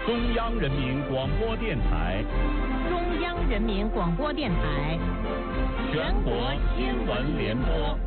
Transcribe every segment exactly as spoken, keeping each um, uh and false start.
中央人民广播电台， 中央人民广播电台， 全国新闻联播。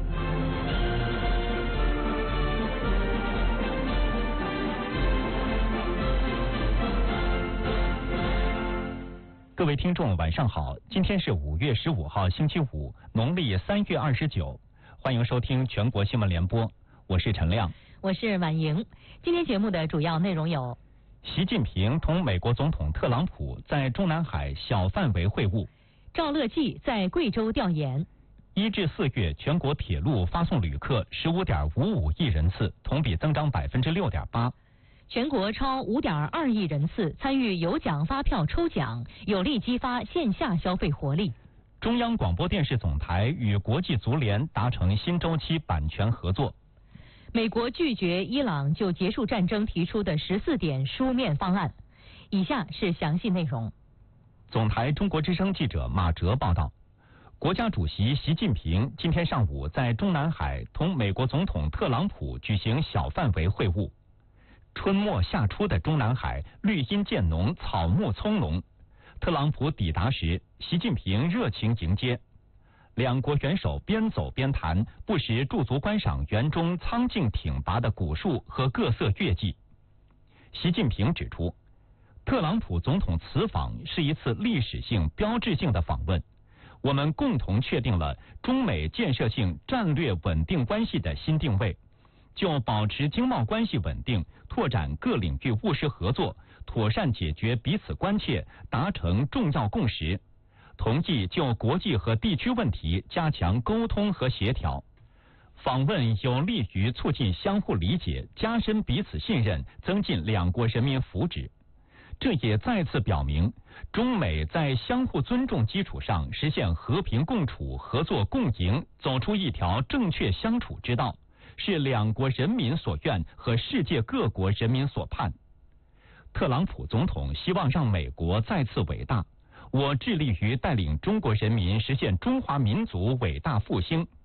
各位听众，晚上好！今天是五月十五号，星期五，农历三月二十九，欢迎收听全国新闻联播，我是陈亮， 我是婉莹。今天节目的主要内容有： 习近平同美国总统特朗普在中南海小范围会晤； 赵乐际在贵州调研； 一至四月全国铁路发送旅客十五点五五亿人次，同比增长百分之六点八。 全国超五点二亿人次参与有奖发票抽奖，有力激发线下消费活力。 中央广播电视总台与国际足联达成新周期版权合作。 美国拒绝伊朗就结束战争提出的十四点书面方案。以下是详细内容。 总台中国之声记者马哲报道，国家主席习近平今天上午在中南海同美国总统特朗普举行小范围会晤。春末夏初的中南海绿荫渐浓，草木葱茏。特朗普抵达时，习近平热情迎接，两国元首边走边谈，不时驻足观赏园中苍劲挺拔的古树和各色月季。习近平指出，特朗普总统此访是一次历史性标志性的访问，我们共同确定了中美建设性战略稳定关系的新定位，就保持经贸关系稳定，拓展各领域务实合作，妥善解决彼此关切，达成重要共识，同意就国际和地区问题加强沟通和协调。访问有利于促进相互理解，加深彼此信任，增进两国人民福祉。这也再次表明，中美在相互尊重基础上实现和平共处、合作共赢，走出一条正确相处之道，是两国人民所愿和世界各国人民所盼。特朗普总统希望让美国再次伟大，我致力于带领中国人民实现中华民族伟大复兴，